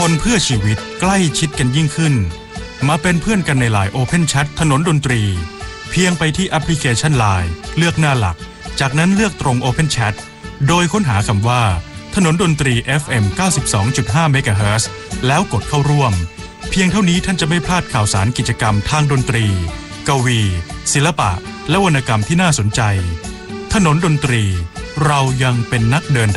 คนเพื่อชีวิตใกล้ชิดกันยิ่งขึ้นมาเป็นเพื่อนกันใน LINE Open Chat ถนนดนตรีเพียงไปที่แอปพลิเคชัน LINE เลือกหน้าหลักจากนั้นเลือกตรง Open Chat โดยค้นหาคำว่าถนนดนตรี FM 92.5 MHz แล้วกดเข้าร่วมเพียงเท่านี้ท่านจะไม่พลาดข่าวสารกิจกรรมทางดนตรีกวีศิลปะและวรรณกรรมที่น่าสนใจถนนดนตรีเรายังเป็นนักเดิน